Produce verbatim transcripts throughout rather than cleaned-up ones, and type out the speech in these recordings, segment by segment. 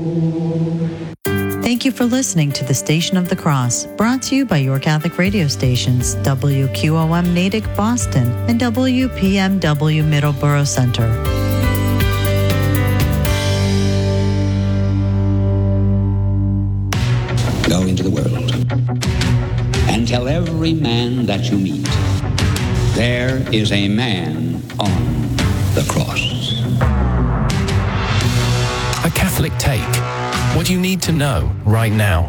Thank you for listening to the Station of the Cross, brought to you by your Catholic radio stations, W Q O M Natick, Boston, and W P M W Middleborough Center. Go into the world and tell every man that you meet, there is a man on the cross. A Catholic Take. What you need to know right now.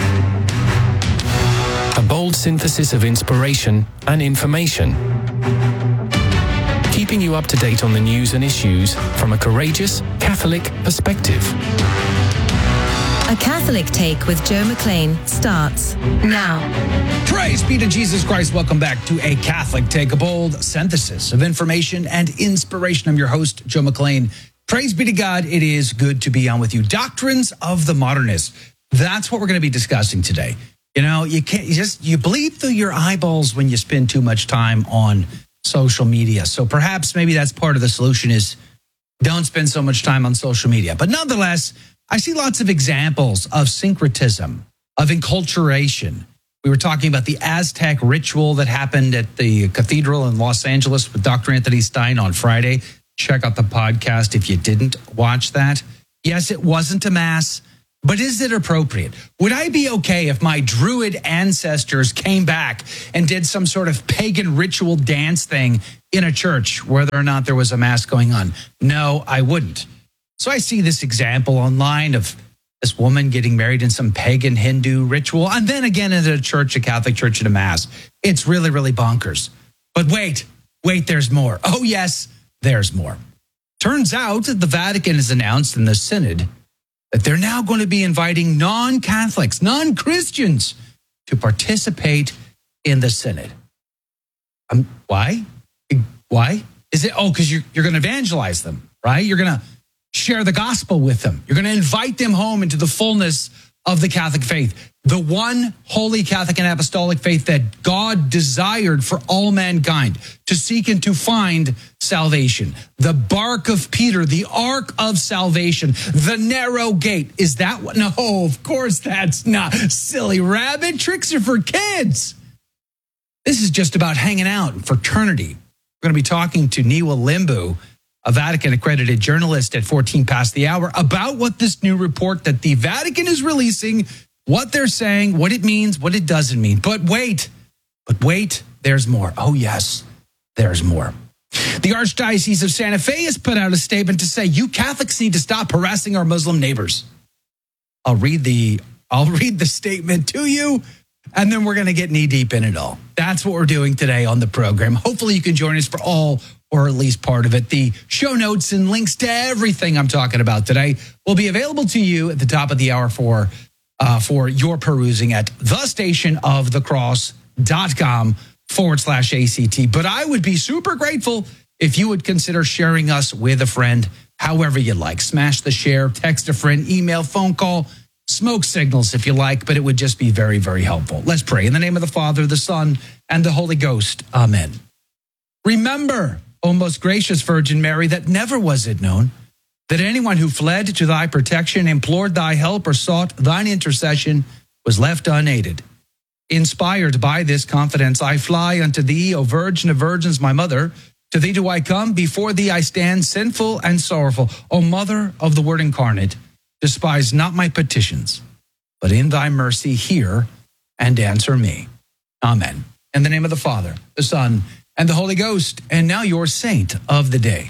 A bold synthesis of inspiration and information. Keeping you up to date on the news and issues from a courageous Catholic perspective. A Catholic Take with Joe McLean starts now. Praise be to Jesus Christ. Welcome back to A Catholic Take, a bold synthesis of information and inspiration. I'm your host, Joe McLean. Praise be to God. It is good to be on with you. Doctrines of the Modernist. That's what we're going to be discussing today. You know, you can't you just, you bleed through your eyeballs when you spend too much time on social media. So perhaps maybe that's part of the solution is don't spend so much time on social media. But nonetheless, I see lots of examples of syncretism, of enculturation. We were talking about the Aztec ritual that happened at the cathedral in Los Angeles with Doctor Anthony Stein on Friday. Check out the podcast if you didn't watch that. Yes, it wasn't a mass, but is it appropriate? Would I be okay if my Druid ancestors came back and did some sort of pagan ritual dance thing in a church, whether or not there was a mass going on? No, I wouldn't. So I see this example online of this woman getting married in some pagan Hindu ritual, and then again in a church, a Catholic church, at a mass. It's really, really bonkers. But wait, wait, there's more. Oh, yes. There's more. Turns out that the Vatican has announced in the Synod that they're now going to be inviting non-Catholics, non-Christians to participate in the Synod. Um, why? Why? Is it, oh, because you're, you're going to evangelize them, right? You're going to share the gospel with them. You're going to invite them home into the fullness of the Catholic faith, the one holy Catholic and apostolic faith that God desired for all mankind to seek and to find salvation. The bark of Peter, the ark of salvation, the narrow gate. Is that what? No, of course that's not. Silly rabbit. Tricks are for kids. This is just about hanging out and fraternity. We're going to be talking to Niwa Limbu, a Vatican-accredited journalist, at fourteen past the hour about what this new report that the Vatican is releasing, what they're saying, what it means, what it doesn't mean. But wait, but wait, there's more. Oh, yes, there's more. The Archdiocese of Santa Fe has put out a statement to say, you Catholics need to stop harassing our Muslim neighbors. I'll read the, I'll read the statement to you, and then we're going to get knee-deep in it all. That's what we're doing today on the program. Hopefully you can join us for all or at least part of it. The show notes and links to everything I'm talking about today will be available to you at the top of the hour for uh, for your perusing at thestationofthecross.com forward slash ACT. But I would be super grateful if you would consider sharing us with a friend, however you like. Smash the share, text a friend, email, phone call, smoke signals if you like, but it would just be very, very helpful. Let's pray. In the name of the Father, the Son, and the Holy Ghost. Amen. Remember, O most gracious Virgin Mary, that never was it known that anyone who fled to thy protection, implored thy help, or sought thine intercession was left unaided. Inspired by this confidence, I fly unto thee, O Virgin of Virgins, my mother. To thee do I come, before thee I stand, sinful and sorrowful. O Mother of the Word incarnate, despise not my petitions, but in thy mercy hear and answer me. Amen. In the name of the Father, the Son, and the Holy Ghost. And now your saint of the day.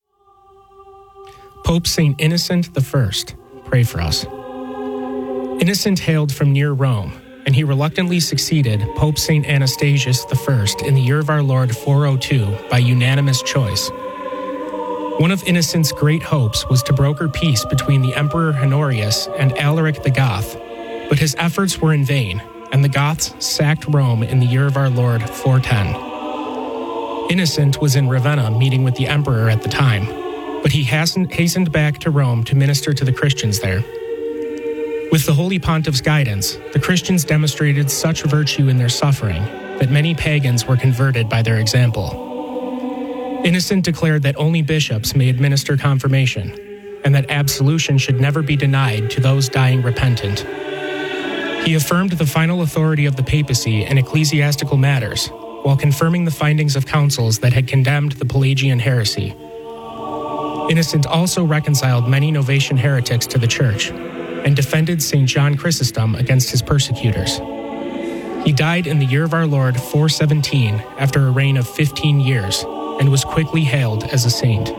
Pope Saint Innocent the First, pray for us. Innocent hailed from near Rome, and he reluctantly succeeded Pope Saint Anastasius the First in the year of our Lord four oh two by unanimous choice. One of Innocent's great hopes was to broker peace between the Emperor Honorius and Alaric the Goth, but his efforts were in vain, and the Goths sacked Rome in the year of our Lord four ten. Innocent was in Ravenna meeting with the emperor at the time, but he hastened back to Rome to minister to the Christians there. With the Holy Pontiff's guidance, the Christians demonstrated such virtue in their suffering that many pagans were converted by their example. Innocent declared that only bishops may administer confirmation, and that absolution should never be denied to those dying repentant. He affirmed the final authority of the papacy in ecclesiastical matters, while confirming the findings of councils that had condemned the Pelagian heresy. Innocent also reconciled many Novatian heretics to the Church and defended Saint John Chrysostom against his persecutors. He died in the year of our Lord four seventeen after a reign of fifteen years and was quickly hailed as a saint.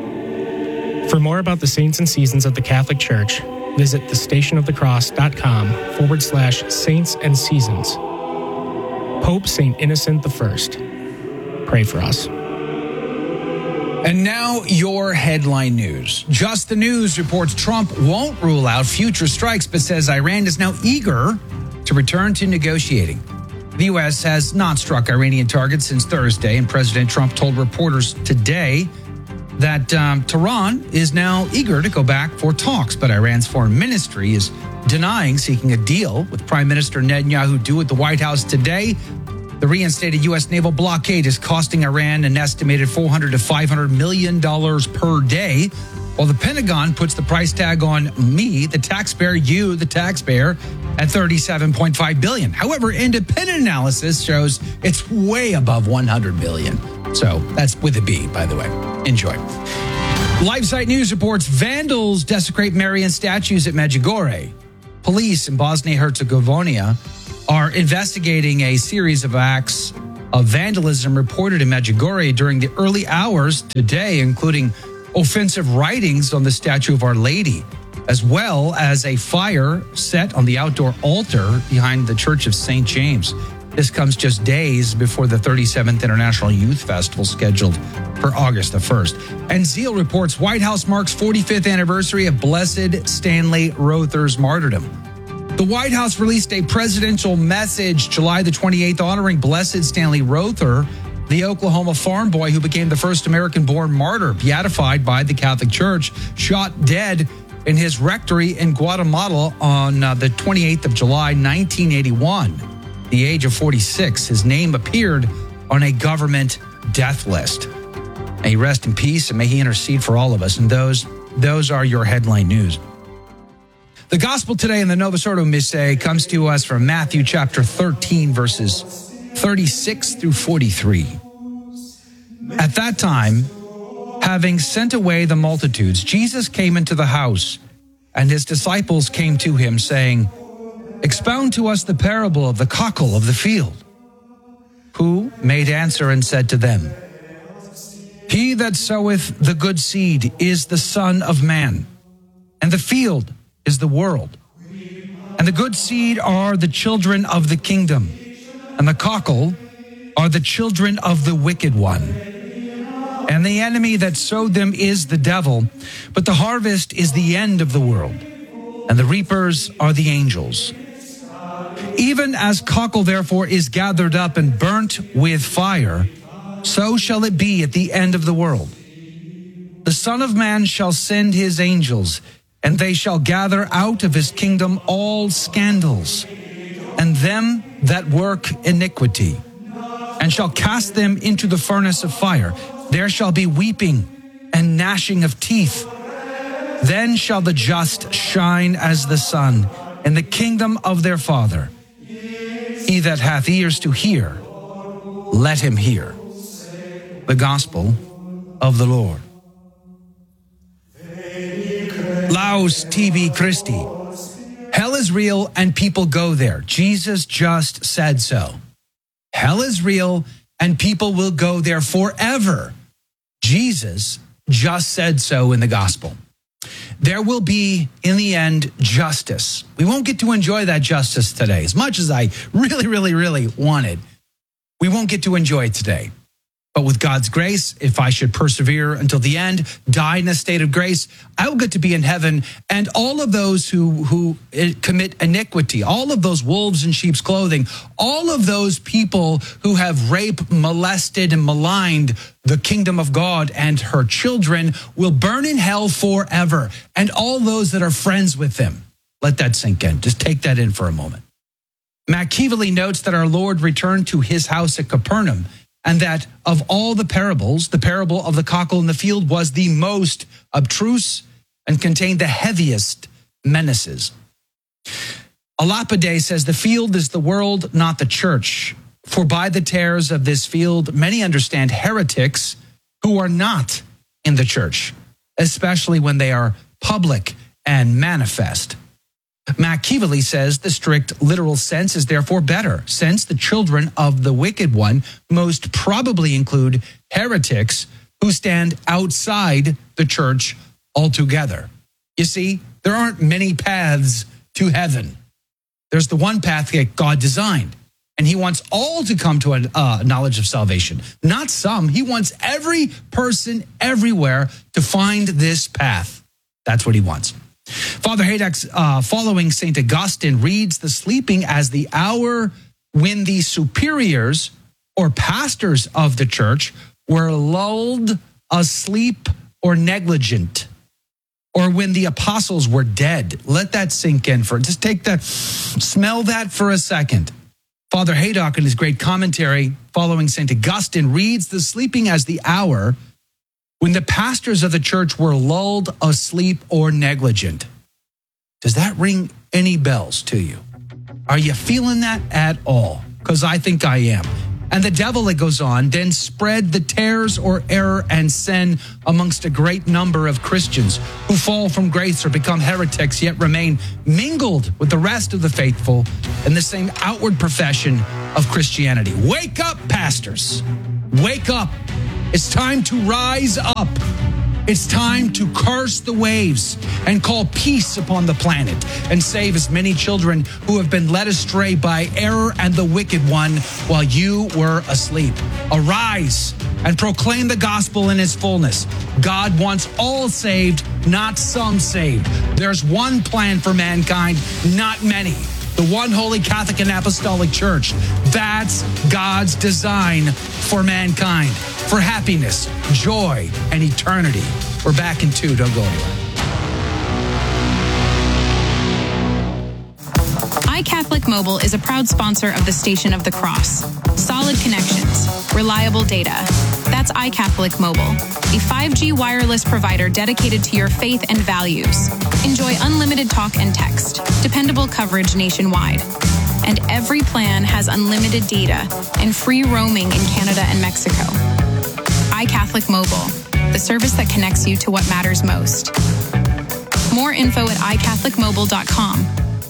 For more about the saints and seasons of the Catholic Church, visit thestationofthecross.com forward slash saints and seasons. Pope Saint Innocent the First. Pray for us. And now your headline news. Just the News reports Trump won't rule out future strikes, but says Iran is now eager to return to negotiating. The U S has not struck Iranian targets since Thursday, and President Trump told reporters today that um, Tehran is now eager to go back for talks, but Iran's foreign ministry is denying seeking a deal with Prime Minister Netanyahu due at the White House today. The reinstated U S naval blockade is costing Iran an estimated four hundred to five hundred million dollars per day, while the Pentagon puts the price tag on me, the taxpayer, you, the taxpayer, at thirty-seven point five billion dollars. However, independent analysis shows it's way above one hundred billion dollars. So that's with a B, by the way. Enjoy. LifeSite News reports vandals desecrate Marian statues at Medjugorje. Police in Bosnia-Herzegovina are investigating a series of acts of vandalism reported in Medjugorje during the early hours today, including offensive writings on the statue of Our Lady, as well as a fire set on the outdoor altar behind the Church of Saint James. This comes just days before the thirty-seventh International Youth Festival scheduled for August the first. And Zeal reports White House marks forty-fifth anniversary of Blessed Stanley Rother's martyrdom. The White House released a presidential message July the twenty-eighth honoring Blessed Stanley Rother, the Oklahoma farm boy who became the first American-born martyr, beatified by the Catholic Church, shot dead in his rectory in Guatemala on uh, the twenty-eighth of July, nineteen eighty-one. At the age of forty-six, his name appeared on a government death list. May he rest in peace and may he intercede for all of us. And those, those are your headline news. The gospel today in the Novus Ordo Missae comes to us from Matthew chapter thirteen, verses thirty-six through forty-three. At that time, having sent away the multitudes, Jesus came into the house, and his disciples came to him, saying, "Expound to us the parable of the cockle of the field." Who made answer and said to them, "He that soweth the good seed is the Son of Man, and the field is the world. And the good seed are the children of the kingdom, and the cockle are the children of the wicked one. And the enemy that sowed them is the devil, but the harvest is the end of the world, and the reapers are the angels. Even as cockle therefore is gathered up and burnt with fire, so shall it be at the end of the world. The Son of Man shall send his angels, and they shall gather out of his kingdom all scandals, and them that work iniquity, and shall cast them into the furnace of fire. There shall be weeping and gnashing of teeth. Then shall the just shine as the sun in the kingdom of their Father. He that hath ears to hear, let him hear." The gospel of the Lord. Laus tibi Christi. Hell is real and people go there. Jesus just said so. Hell is real and people will go there forever. Jesus just said so in the gospel. There will be, in the end, justice. We won't get to enjoy that justice today. As much as I really, really, really wanted, we won't get to enjoy it today. But with God's grace, if I should persevere until the end, die in a state of grace, I will get to be in heaven. And all of those who, who commit iniquity, all of those wolves in sheep's clothing, all of those people who have raped, molested, and maligned the kingdom of God and her children will burn in hell forever. And all those that are friends with them. Let that sink in. Just take that in for a moment. Machiavelli notes that our Lord returned to his house at Capernaum, and that of all the parables, the parable of the cockle in the field was the most obtruse and contain the heaviest menaces. Alapide says, the field is the world, not the church. For by the tares of this field, many understand heretics who are not in the church, especially when they are public and manifest. Machiavelli says the strict literal sense is therefore better, since the children of the wicked one most probably include heretics who stand outside the church altogether. You see, there aren't many paths to heaven. There's the one path that God designed, and he wants all to come to a uh, knowledge of salvation. Not some. He wants every person everywhere to find this path. That's what he wants. Father Haydock, uh, following Saint Augustine, reads the sleeping as the hour when the superiors or pastors of the church were lulled asleep or negligent, or when the apostles were dead. Let that sink in for, just take that, smell that for a second. Father Haydock, in his great commentary following Saint Augustine, reads the sleeping as the hour when the pastors of the church were lulled asleep or negligent. Does that ring any bells to you? Are you feeling that at all? Because I think I am. And the devil, it goes on, then spread the tares or error and sin amongst a great number of Christians who fall from grace or become heretics, yet remain mingled with the rest of the faithful in the same outward profession of Christianity. Wake up, pastors. Wake up. It's time to rise up. It's time to curse the waves and call peace upon the planet and save as many children who have been led astray by error and the wicked one while you were asleep. Arise and proclaim the gospel in its fullness. God wants all saved, not some saved. There's one plan for mankind, not many. The one holy Catholic and Apostolic Church. That's God's design for mankind, for happiness, joy, and eternity. We're back in two. Don't go anywhere. iCatholic Mobile is a proud sponsor of the Station of the Cross. Solid connections, reliable data. That's iCatholic Mobile, a five G wireless provider dedicated to your faith and values. Enjoy unlimited talk and text, dependable coverage nationwide. And every plan has unlimited data and free roaming in Canada and Mexico. iCatholic Mobile, the service that connects you to what matters most. More info at i catholic mobile dot com.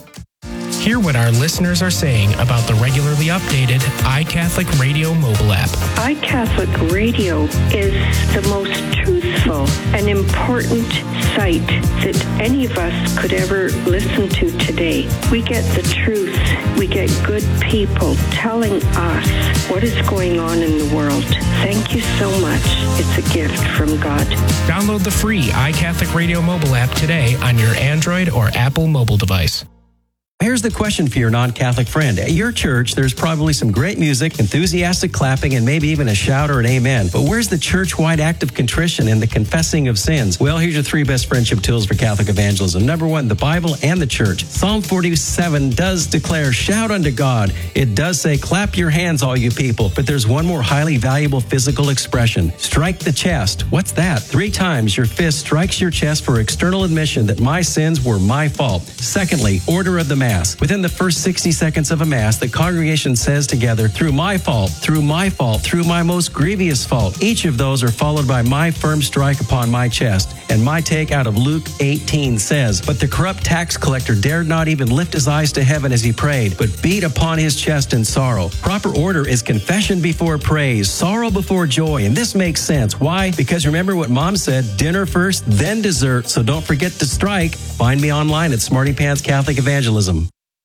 Hear what our listeners are saying about the regularly updated iCatholic Radio mobile app. iCatholic Radio is the most truthful and important site that any of us could ever listen to today. We get the truth. We get good people telling us what is going on in the world. Thank you so much. It's a gift from God. Download the free iCatholic Radio mobile app today on your Android or Apple mobile device. Here's the question for your non-Catholic friend. At your church, there's probably some great music, enthusiastic clapping, and maybe even a shout or an amen. But where's the church-wide act of contrition and the confessing of sins? Well, here's your three best friendship tools for Catholic evangelism. Number one, the Bible and the church. Psalm forty-seven does declare, shout unto God. It does say, clap your hands, all you people. But there's one more highly valuable physical expression. Strike the chest. What's that? Three times your fist strikes your chest for external admission that my sins were my fault. Secondly, order of the Mass. Within the first sixty seconds of a Mass, the congregation says together, through my fault, through my fault, through my most grievous fault. Each of those are followed by my firm strike upon my chest. And my take out of Luke eighteen says, but the corrupt tax collector dared not even lift his eyes to heaven as he prayed, but beat upon his chest in sorrow. Proper order is confession before praise, sorrow before joy. And this makes sense. Why? Because remember what Mom said, dinner first, then dessert. So don't forget to strike. Find me online at Smarty Pants Catholic Evangelism.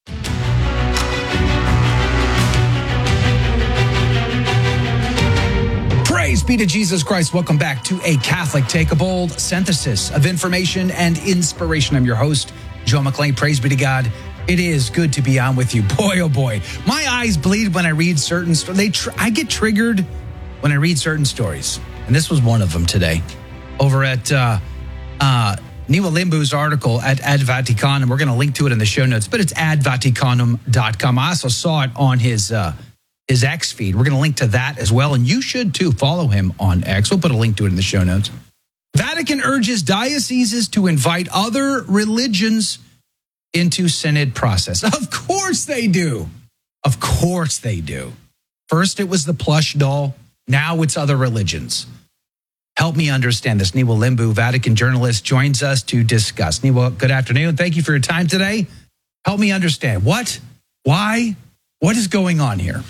Praise be to Jesus Christ. Welcome back to A Catholic Take, a bold synthesis of information and inspiration. I'm your host, Joe McLean. Praise be to God. It is good to be on with you. Boy, oh boy. My eyes bleed when I read certain stories. They tr- I get triggered when I read certain stories. And this was one of them today. Over at uh, uh, Niwa Limbu's article at Ad Vaticanum. We're going to link to it in the show notes, but it's ad vaticanum dot com. I also saw it on his... Uh, his X feed. We're going to link to that as well, and you should too. Follow him on X. We'll put a link to it in the show notes. Vatican Vatican urges dioceses to invite other religions into synod process. Of course they do. Of course they do. First it was the plush doll. Now it's other religions. Help me understand this. Niwa Limbu, Vatican journalist, joins us to discuss. Niwa, good afternoon. Thank you for your time today. Help me understand. What? Why? What is going on here?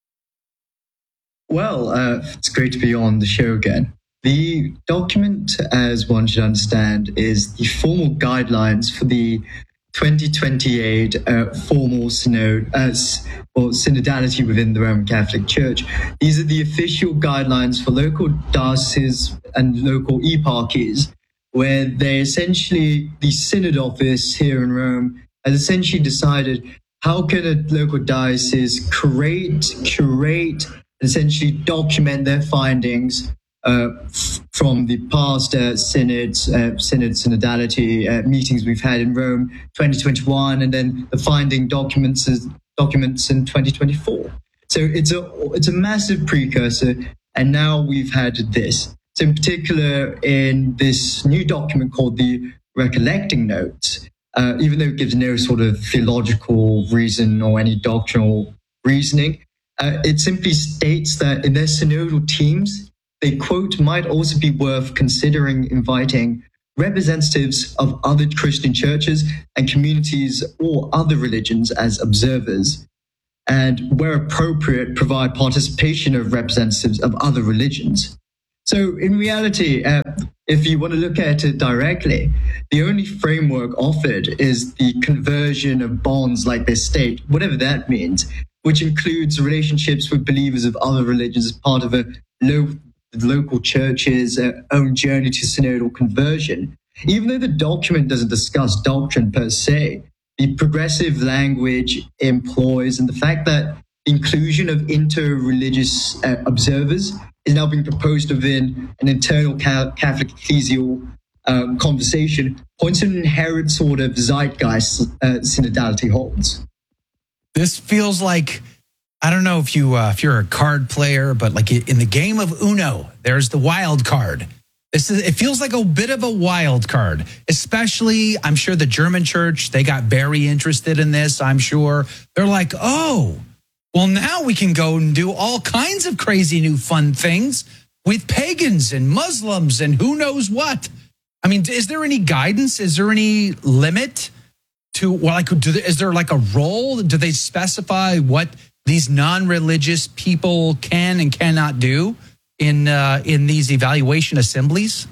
Well, uh, it's great to be on the show again. The document, as one should understand, is the formal guidelines for the twenty twenty-eight uh, formal synod, uh, or synodality within the Roman Catholic Church. These are the official guidelines for local dioceses and local eparchies, where they essentially, the synod office here in Rome has essentially decided how can a local diocese create, curate, and essentially document their findings Uh, f- from the past uh, synods, uh, synod, synodality uh, meetings we've had in Rome, twenty twenty-one, and then the finding documents documents in twenty twenty-four. So it's a it's a massive precursor, and now we've had this. So in particular, in this new document called the Recollecting Notes, uh, even though it gives no sort of theological reason or any doctrinal reasoning, uh, it simply states that in their synodal teams, they, quote, might also be worth considering inviting representatives of other Christian churches and communities or other religions as observers, and where appropriate, provide participation of representatives of other religions. So in reality, uh, if you want to look at it directly, the only framework offered is the conversion of bonds like this state, whatever that means, which includes relationships with believers of other religions as part of a low the local church's uh, own journey to synodal conversion. Even though the document doesn't discuss doctrine per se, the progressive language employs and the fact that inclusion of inter-religious uh, observers is now being proposed within an internal ca- Catholic ecclesial um, conversation points to an inherent sort of zeitgeist uh, synodality holds. This feels like, I don't know if you uh, if you're a card player, but like in the game of Uno, there's the wild card. This is it feels like a bit of a wild card, especially I'm sure the German church, they got very interested in this. I'm sure they're like, oh, well, now we can go and do all kinds of crazy new fun things with pagans and Muslims and who knows what. I mean, is there any guidance? Is there any limit to well, like, do they, is there like a role? Do they specify what these non-religious people can and cannot do in uh, in these evaluation assemblies?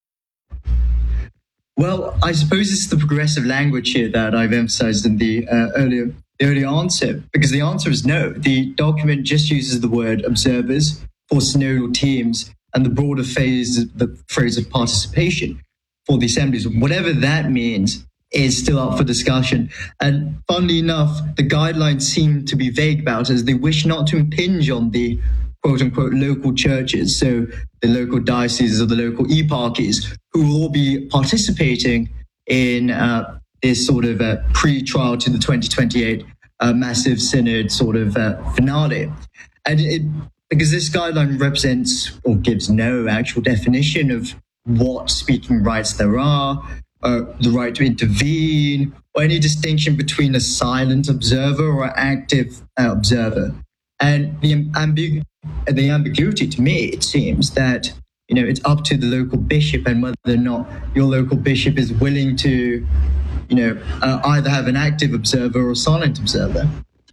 Well, I suppose it's the progressive language here that I've emphasized in the uh, earlier the earlier answer, because the answer is no. The document just uses the word observers for synodal teams and the broader phase, the phrase of participation for the assemblies. Whatever that means is still up for discussion. And funnily enough, the guidelines seem to be vague about it, as they wish not to impinge on the quote-unquote local churches, so the local dioceses or the local eparchies, who will all be participating in uh, this sort of uh, pre-trial to the twenty twenty-eight uh, massive synod sort of uh, finale. And it, because this guideline represents or gives no actual definition of what speaking rights there are, Uh, the right to intervene, or any distinction between a silent observer or an active uh, observer. And the, ambigu- the ambiguity to me, it seems that, you know, it's up to the local bishop and whether or not your local bishop is willing to, you know, uh, either have an active observer or a silent observer.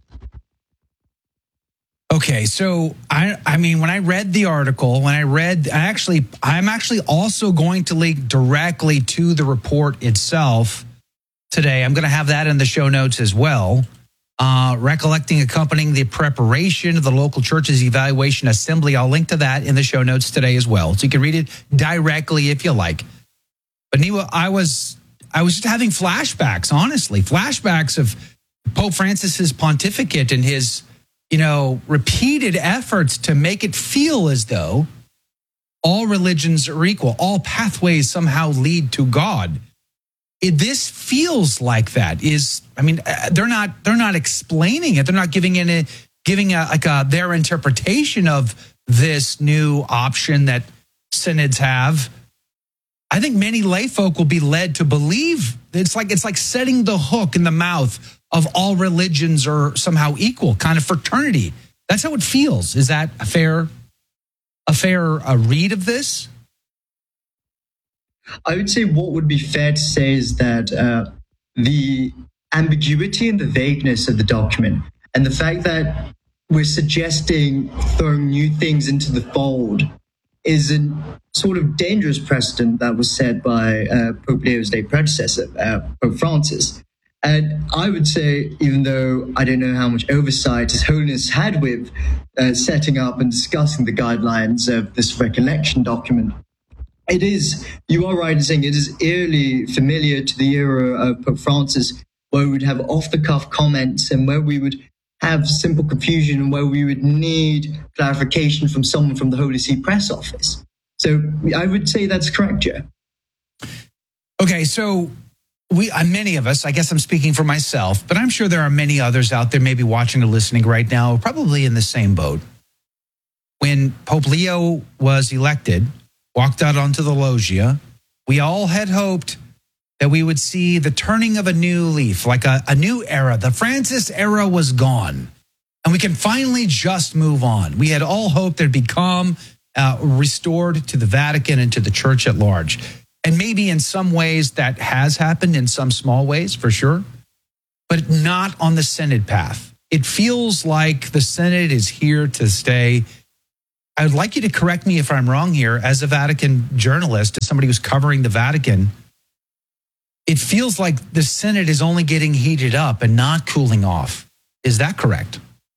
Okay, so I I mean, when I read the article, when I read, I actually, I'm actually also going to link directly to the report itself today. I'm going to have that in the show notes as well. Uh, recollecting accompanying the preparation of the local church's evaluation assembly. I'll link to that in the show notes today as well. So you can read it directly if you like. But Niwa, I was, I was just having flashbacks, honestly, flashbacks of Pope Francis's pontificate and his, you know, repeated efforts to make it feel as though all religions are equal, all pathways somehow lead to God. It, this feels like that. Is I mean, they're not they're not explaining it. They're not giving any giving a, like a, their interpretation of this new option that synods have. I think many lay folk will be led to believe it's like it's like setting the hook in the mouth of all religions are somehow equal, kind of fraternity. That's how it feels. Is that a fair, a fair uh, read of this? I would say what would be fair to say is that uh, the ambiguity and the vagueness of the document and the fact that we're suggesting throwing new things into the fold is a sort of dangerous precedent that was set by uh, Pope Leo's late predecessor, uh, Pope Francis. And I would say, even though I don't know how much oversight His Holiness had with uh, setting up and discussing the guidelines of this recollection document, it is, you are right in saying it is eerily familiar to the era of Pope Francis, where we would have off-the-cuff comments and where we would have simple confusion and where we would need clarification from someone from the Holy See press office. So I would say that's correct, Joe. Okay, so we, uh, many of us, I guess I'm speaking for myself, but I'm sure there are many others out there maybe watching or listening right now, probably in the same boat. When Pope Leo was elected, walked out onto the loggia, we all had hoped that we would see the turning of a new leaf, like a, a new era. The Francis era was gone, and we can finally just move on. We had all hoped there'd become uh, restored to the Vatican and to the church at large. And maybe in some ways that has happened, in some small ways, for sure, but not on the Synod path. It feels like the Synod is here to stay. I would like you to correct me if I'm wrong here. As a Vatican journalist, as somebody who's covering the Vatican, it feels like the Synod is only getting heated up and not cooling off. Is that correct?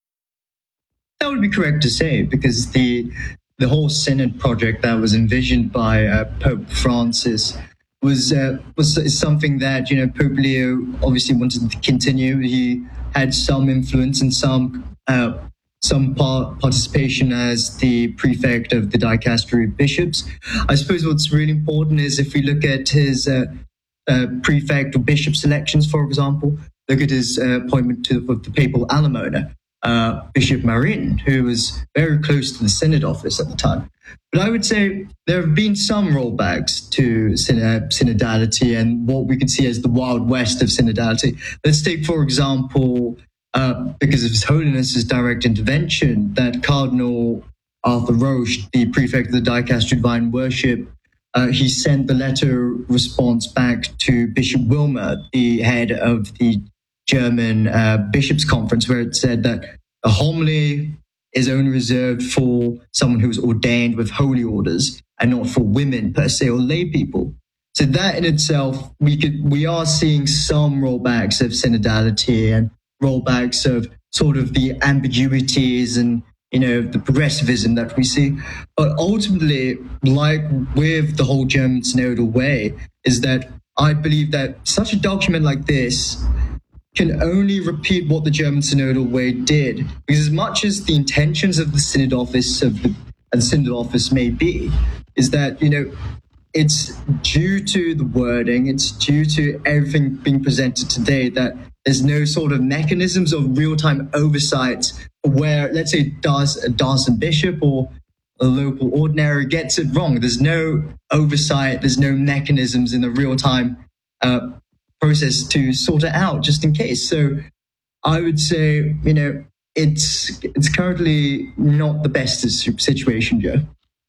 That would be correct to say, because the the whole Synod project that was envisioned by uh, Pope Francis was uh, was is something that, you know, Pope Leo obviously wanted to continue. He had some influence and some uh, some part, participation as the prefect of the dicastery of bishops. I suppose what's really important is if we look at his uh, uh, prefect or bishop selections, for example, look at his uh, appointment to the, the papal almoner, uh, Bishop Marin, who was very close to the Synod office at the time. But I would say there have been some rollbacks to synod- synodality and what we can see as the Wild West of synodality. Let's take, for example, uh, because of His Holiness's direct intervention, that Cardinal Arthur Roche, the prefect of the Dicastery of Divine Worship, uh, he sent the letter response back to Bishop Wilmer, the head of the German uh, Bishops' Conference, where it said that a homily is only reserved for someone who's ordained with holy orders and not for women per se or lay people. So that in itself, we could we are seeing some rollbacks of synodality and rollbacks of sort of the ambiguities and, you know, the progressivism that we see. But ultimately, like with the whole German synodal way, is that I believe that such a document like this can only repeat what the German synodal way did, because as much as the intentions of the synod office of the, and synod office may be, is that, you know, it's due to the wording, it's due to everything being presented today that there's no sort of mechanisms of real-time oversight where, let's say, does a Darson bishop or a local ordinary gets it wrong. There's no oversight, there's no mechanisms in the real-time uh, process to sort it out just in case. So I would say, you know, it's it's currently not the best situation, Joe.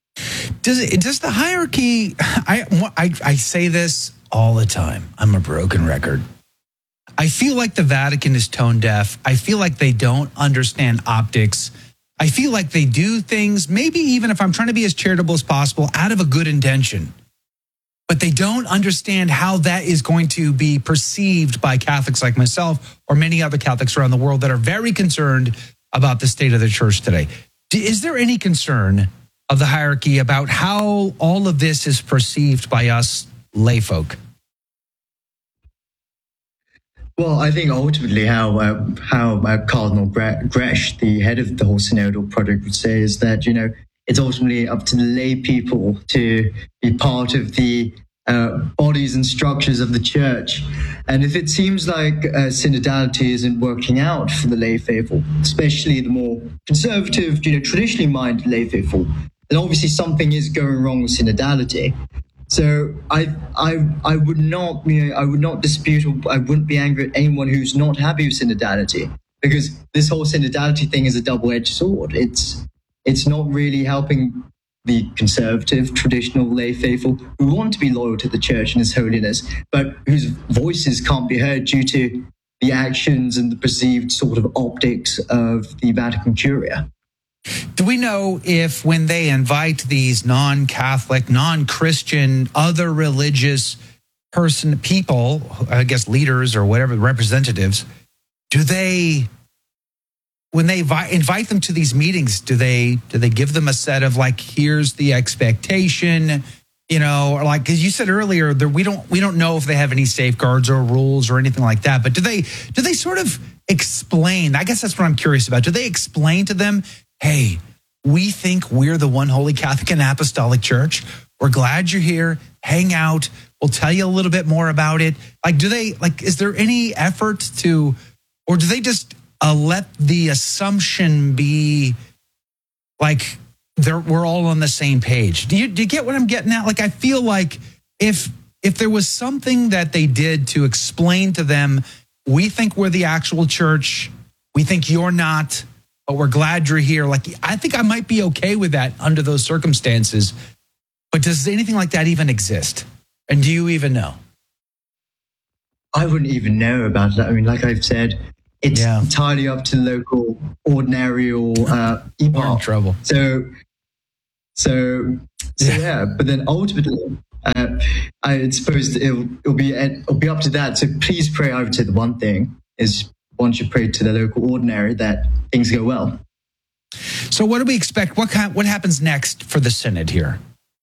Does it, does the hierarchy, I, I, I say this all the time. I'm a broken record. I feel like the Vatican is tone deaf. I feel like they don't understand optics. I feel like they do things, maybe even if I'm trying to be as charitable as possible, out of a good intention. But they don't understand how that is going to be perceived by Catholics like myself or many other Catholics around the world that are very concerned about the state of the church today. Is there any concern of the hierarchy about how all of this is perceived by us layfolk? Well, I think ultimately how uh, how uh, Cardinal Grech, the head of the whole synodal project, would say is that, you know, it's ultimately up to the lay people to be part of the uh, bodies and structures of the church. And if it seems like uh, synodality isn't working out for the lay faithful, especially the more conservative, you know, traditionally minded lay faithful, then obviously something is going wrong with synodality. So I, I, I would not, you know, I would not dispute, or I wouldn't be angry at anyone who's not happy with synodality, because this whole synodality thing is a double-edged sword. It's, it's not really helping the conservative, traditional lay faithful who want to be loyal to the church and its holiness, but whose voices can't be heard due to the actions and the perceived sort of optics of the Vatican Curia. Do we know if when they invite these non-Catholic, non-Christian, other religious person, people, I guess leaders or whatever, representatives, do they, when they vi- invite them to these meetings, do they do they give them a set of like, here's the expectation, you know, or like, because you said earlier that we don't we don't know if they have any safeguards or rules or anything like that, but do they do they sort of explain? I guess that's what I'm curious about. Do they explain to them, hey, we think we're the one holy Catholic and Apostolic Church. We're glad you're here. Hang out. We'll tell you a little bit more about it. Like, do they, like, is there any effort to, or do they just uh, let the assumption be like they're, we're all on the same page? Do you, do you get what I'm getting at? Like, I feel like if, if there was something that they did to explain to them, we think we're the actual church, we think you're not, but we're glad you're here. Like, I think I might be okay with that under those circumstances. But does anything like that even exist? And do you even know? I wouldn't even know about that. I mean, like I've said, it's yeah. entirely up to local ordinary or uh, E P A R. We're in trouble. So, so, so yeah. yeah. But then ultimately, uh, I suppose it'll, it'll be it'll be up to that. So please pray. I would say the one thing is, once you pray to the local ordinary, that things go well. So what do we expect? What kind, what happens next for the synod here?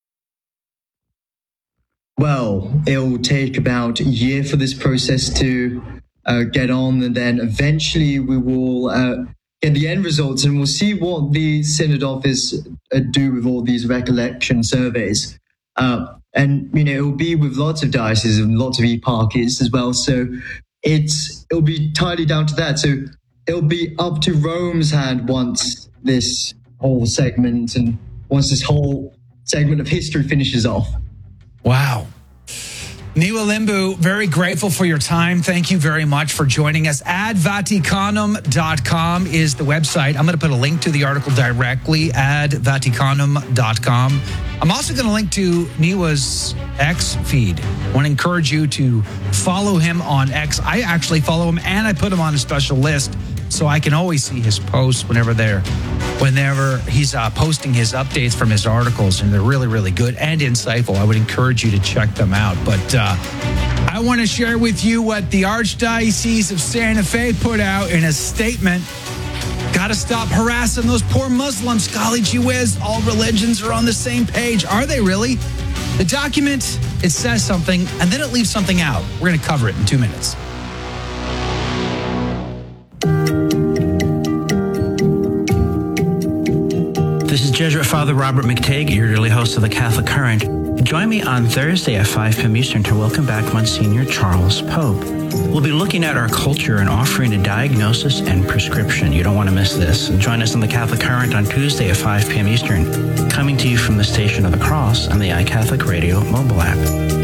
Well, it'll take about a year for this process to uh, get on, and then eventually we will uh, get the end results, and we'll see what the synod office uh, do with all these recollection surveys. Uh, and, you know, it will be with lots of dioceses and lots of eparchies as well. So It's it'll be entirely down to that. So it'll be up to Rome's hand once this whole segment and once this whole segment of history finishes off. Wow. Niwa Limbu, very grateful for your time. Thank you very much for joining us. ad vaticanum dot com is the website. I'm going to put a link to the article directly, ad vaticanum dot com. I'm also going to link to Niwa's X feed. I want to encourage you to follow him on X. I actually follow him, and I put him on a special list so I can always see his posts whenever they're, whenever he's uh, posting his updates from his articles, and they're really, really good and insightful. I would encourage you to check them out. But uh, I want to share with you what the Archdiocese of Santa Fe put out in a statement. Got to stop harassing those poor Muslims. Golly gee whiz, all religions are on the same page. Are they really? The document, it says something, and then it leaves something out. We're going to cover it in two minutes. This is Jesuit Father Robert McTague, your yearly host of the Catholic Current. Join me on Thursday at five p.m. Eastern to welcome back Monsignor Charles Pope. We'll be looking at our culture and offering a diagnosis and prescription. You don't want to miss this. Join us on the Catholic Current on Tuesday at five p.m. Eastern, coming to you from the Station of the Cross and the iCatholic Radio mobile app.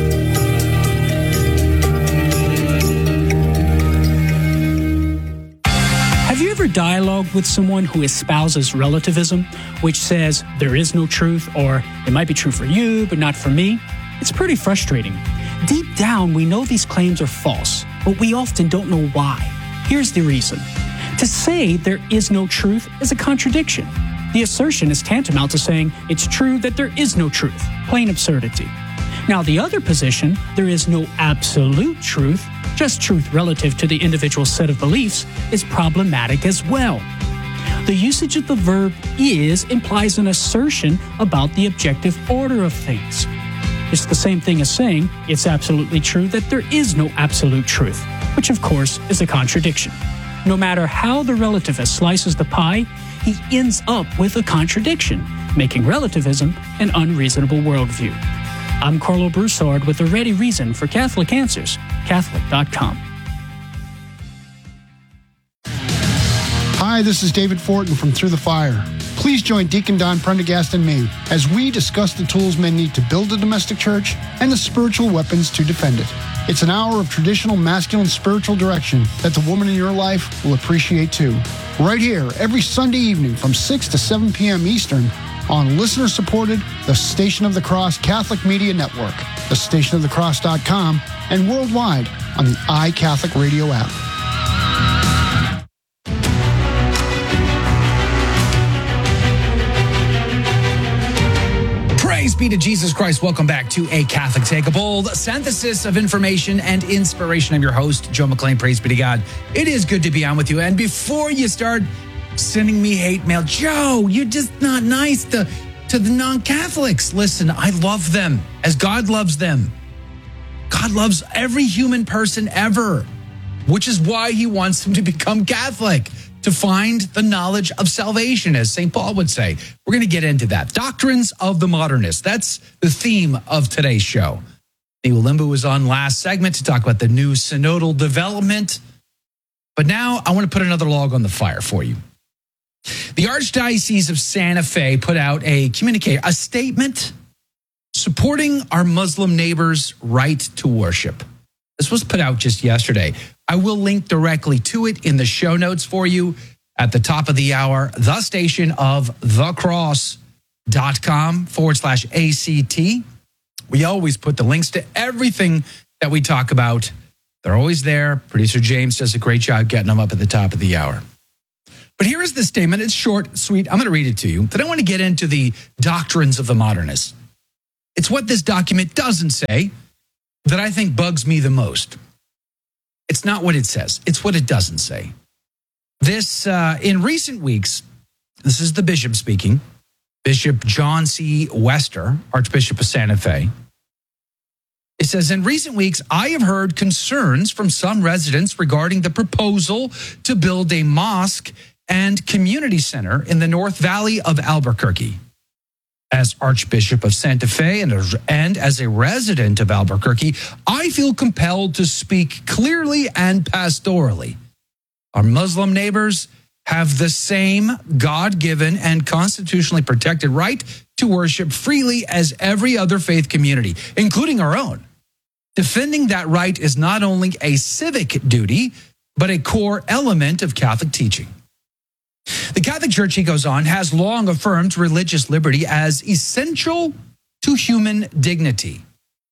Have you ever dialogued with someone who espouses relativism, which says there is no truth, or it might be true for you, but not for me? It's pretty frustrating. Deep down, we know these claims are false, but we often don't know why. Here's the reason. To say there is no truth is a contradiction. The assertion is tantamount to saying it's true that there is no truth. Plain absurdity. Now, the other position, there is no absolute truth, just truth relative to the individual set of beliefs, is problematic as well. The usage of the verb is implies an assertion about the objective order of things. It's the same thing as saying it's absolutely true that there is no absolute truth, which of course is a contradiction. No matter how the relativist slices the pie, he ends up with a contradiction, making relativism an unreasonable worldview. I'm Carlo Broussard with a ready reason for Catholic Answers, Catholic dot com. Hi, this is David Fortin from Through the Fire. Please Please join Deacon Don Prendergast and me as we discuss the tools men need to build a domestic church and the spiritual weapons to defend it. It's an hour of traditional masculine spiritual direction that the woman in your life will appreciate too. Right here, every Sunday evening from six to seven p.m. Eastern on listener-supported The Station of the Cross Catholic Media Network, the station of the cross dot com, and worldwide on the iCatholic Radio app. Praise be to Jesus Christ. Welcome back to A Catholic Take a Bold, synthesis of information and inspiration. I'm your host, Joe McClain. Praise be to God. It is good to be on with you. And before you start sending me hate mail, Joe, you're just not nice to, to the non-Catholics. Listen, I love them as God loves them. God loves every human person ever, which is why he wants them to become Catholic, to find the knowledge of salvation, as Saint Paul would say. We're going to get into that. Doctrines of the Modernist. That's the theme of today's show. Neil Limbu was on last segment to talk about the new synodal development. But now I want to put another log on the fire for you. The Archdiocese of Santa Fe put out a communique, a statement supporting our Muslim neighbors' right to worship. This was put out just yesterday. I will link directly to it in the show notes for you at the top of the hour, the station of the cross dot com forward slash A C T. We always put the links to everything that we talk about. They're always there. Producer James does a great job getting them up at the top of the hour. But here is the statement. It's short, sweet. I'm going to read it to you. But I want to get into the doctrines of the modernists. It's what this document doesn't say that I think bugs me the most. It's not what it says. It's what it doesn't say. This, uh, in recent weeks, this is the bishop speaking, Bishop John C. Wester, Archbishop of Santa Fe. It says, in recent weeks, I have heard concerns from some residents regarding the proposal to build a mosque and community center in the North Valley of Albuquerque. As Archbishop of Santa Fe and, and as a resident of Albuquerque, I feel compelled to speak clearly and pastorally. Our Muslim neighbors have the same God-given and constitutionally protected right to worship freely as every other faith community, including our own. Defending that right is not only a civic duty, but a core element of Catholic teaching. The Catholic Church, he goes on, has long affirmed religious liberty as essential to human dignity.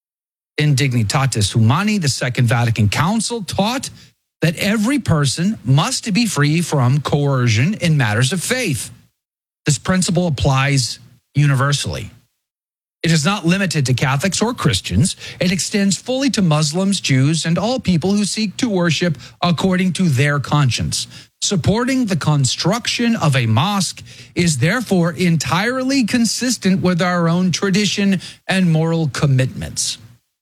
In Dignitatis Humani, the Second Vatican Council taught that every person must be free from coercion in matters of faith. This principle applies universally. It is not limited to Catholics or Christians. It extends fully to Muslims, Jews, and all people who seek to worship according to their conscience. Supporting the construction of a mosque is therefore entirely consistent with our own tradition and moral commitments.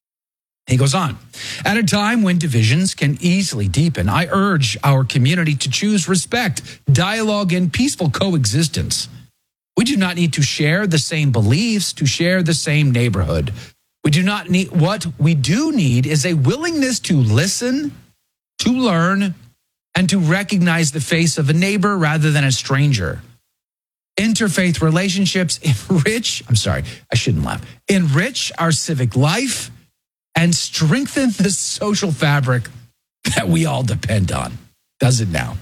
He goes on, at a time when divisions can easily deepen, I urge our community to choose respect, dialogue, and peaceful coexistence. We do not need to share the same beliefs to share the same neighborhood. We do not need, what we do need is a willingness to listen, to learn, and to recognize the face of a neighbor rather than a stranger. Interfaith relationships enrich, I'm sorry, I shouldn't laugh, enrich our civic life and strengthen the social fabric that we all depend on. Does it now?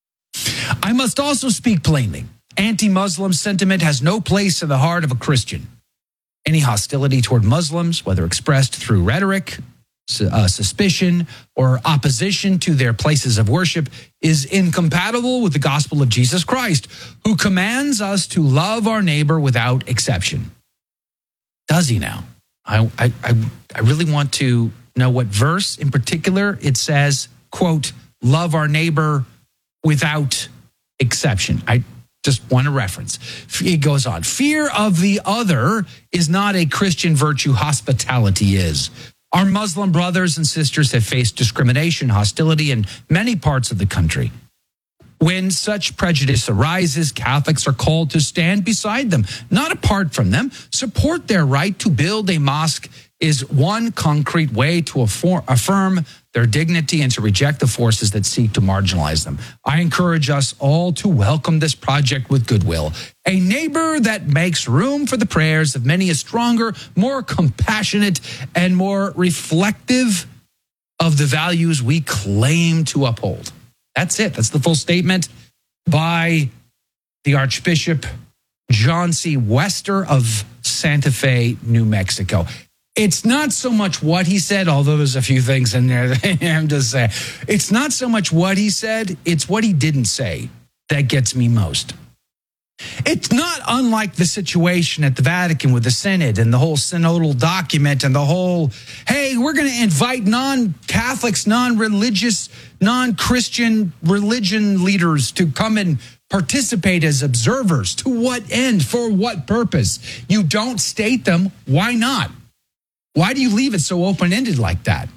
I must also speak plainly. Anti-Muslim sentiment has no place in the heart of a Christian. Any hostility toward Muslims, whether expressed through rhetoric, uh, suspicion, or opposition to their places of worship, is incompatible with the gospel of Jesus Christ, who commands us to love our neighbor without exception. Does he now? I, I, I really want to know what verse in particular it says, quote, love our neighbor without exception. I just want a reference. It goes on. Fear of the other is not a Christian virtue. Hospitality is. Our Muslim brothers and sisters have faced discrimination, hostility in many parts of the country. When such prejudice arises, Catholics are called to stand beside them, not apart from them. Support their right to build a mosque is one concrete way to affirm their dignity and to reject the forces that seek to marginalize them. I encourage us all to welcome this project with goodwill. A neighbor that makes room for the prayers of many is stronger, more compassionate, and more reflective of the values we claim to uphold. That's it. That's the full statement by the Archbishop John C. Wester of Santa Fe, New Mexico. It's not so much what he said, although there's a few things in there that I'm just saying. It's not so much what he said, it's what he didn't say that gets me most. It's not unlike the situation at the Vatican with the Synod and the whole synodal document and the whole, hey, we're going to invite non-Catholics, non-religious, non-Christian religion leaders to come and participate as observers. To what end? For what purpose? You don't state them. Why not? Why do you leave it so open-ended like that?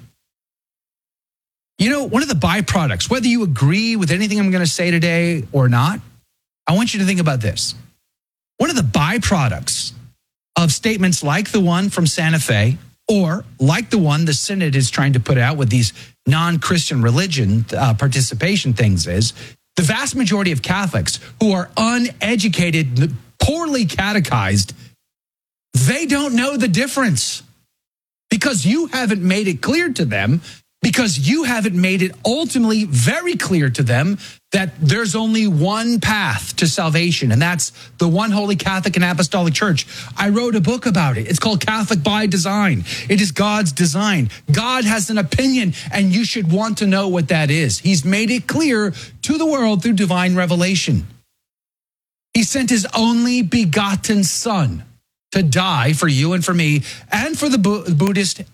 You know, one of the byproducts, whether you agree with anything I'm going to say today or not, I want you to think about this. One of the byproducts of statements like the one from Santa Fe, or like the one the Synod is trying to put out with these non-Christian religion uh, participation things, is the vast majority of Catholics who are uneducated, poorly catechized, they don't know the difference. Because you haven't made it clear to them, because you haven't made it ultimately very clear to them that there's only one path to salvation, and that's the one holy Catholic and Apostolic Church. I wrote a book about it. It's called Catholic by Design. It is God's design. God has an opinion, and you should want to know what that is. He's made it clear to the world through divine revelation. He sent his only begotten Son to die for you and for me and for the Bu- Buddhist